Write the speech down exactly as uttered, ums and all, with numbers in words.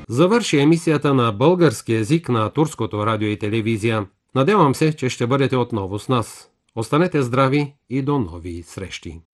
завърши емисията на български език на Турското радио и телевизия. Надявам се, че ще бъдете отново с нас. Останете здрави и до нови срещи!